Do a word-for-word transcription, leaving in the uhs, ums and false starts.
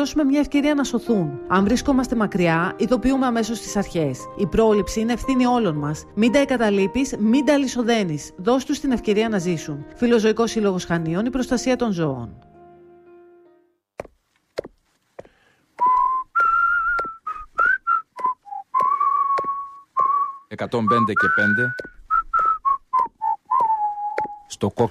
δώσουμε μια ευκαιρία να σωθούν. Αν βρισκόμαστε μακριά, ειδοποιούμε αμέσως τις αρχές. Η πρόληψη είναι ευθύνη όλων μας. Μην τα εγκαταλείπεις, μην τα αλυσοδένεις. Δώσ' τους την ευκαιρία να ζήσουν. Φιλοζωικός Σύλλογος Χανίων, η προστασία των ζώων. εκατόν πέντε και πέντε στο κόκκινο.